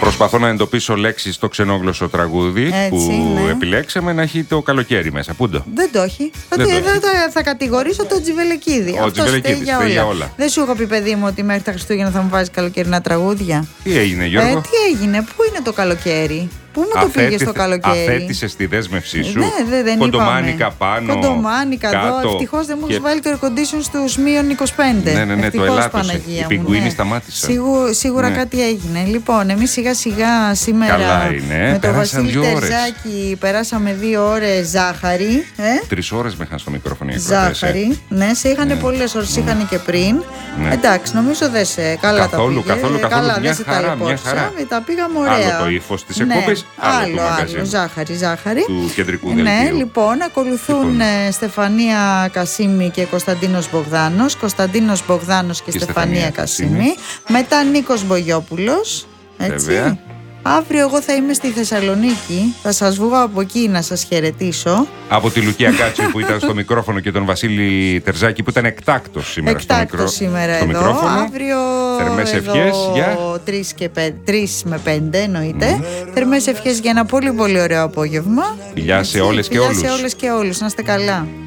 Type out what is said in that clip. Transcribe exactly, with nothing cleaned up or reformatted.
Προσπαθώ να εντοπίσω λέξεις στο ξενόγλωσσο τραγούδι. Έτσι, που ναι. επιλέξαμε να έχει το καλοκαίρι μέσα. Πού το? Δεν το έχει. Δεν θα, το έχει. Θα, θα κατηγορήσω τον Τζιβελεκίδη. Ο Τζιβελεκίδης για, για όλα. Δεν σου είχα πει, παιδί μου, ότι μέχρι τα Χριστούγεννα θα μου βάζει καλοκαιρινά τραγούδια? Τι έγινε, Γιώργο? Ε, τι έγινε, πού είναι το καλοκαίρι? Πού μου το πήγε στο καλοκαίρι? Αφέτησες τη δέσμευσή σου. Ναι, δε, δεν κοντομάνικα πάνω. Κοντομάνικα εδώ. Ευτυχώς δεν μου έχει βάλει το air condition στους μείον είκοσι πέντε. Ναι, ναι, ναι, το ελάττωσε. Η πιγκουίνη ναι. σταμάτησε. Σίγου, σίγουρα ναι. κάτι έγινε. Λοιπόν, εμείς σιγά σιγά σήμερα Καλά είναι. με τον Βασίλη Τερζάκη περάσαμε δύο ώρες ζάχαρη. Ε? Τρεις ώρες με είχαν στο μικρόφωνο. Ζάχαρη. Ναι, σε είχαν ναι. πολλές ώρες, ναι. είχαν και πριν. Ναι. Εντάξει, νομίζω δεν σε καλά καθόλου, τα πήγε. Καθόλου, καθόλου. Καλά, μια δεν χαρά, σε μια χαρά. Τα πήγαμε ωραία. Άλλο το ύφος της εκπομπής, άλλο, άλλο, άλλο, ζάχαρη, ζάχαρη. Του κεντρικού ναι, δελτίου. Λοιπόν, ακολουθούν λοιπόν. Στεφανία Κασίμη και Κωνσταντίνος Μπογδάνος. Κωνσταντίνος Μπογδάνος και, και Στεφανία, Στεφανία Κασίμη. Κασίμη. Μετά Νίκος Μπογιόπουλος. Έτσι. Βέβαια. Αύριο εγώ θα είμαι στη Θεσσαλονίκη. Θα σας βγω από εκεί να σας χαιρετήσω. Από τη Λουκία Κάτσι που ήταν στο μικρόφωνο και τον Βασίλη Τερζάκη που ήταν εκτάκτος σήμερα εκτάκτος στο, μικρό... σήμερα στο εδώ. μικρόφωνο. Αύριο θερμές εδώ ευχές για... τρεις με πέντε εννοείται. Mm. Θερμές ευχές για ένα πολύ πολύ ωραίο απόγευμα. Φιλιά σε όλες και Φιλιά όλους. σε όλες και όλους. Να είστε καλά.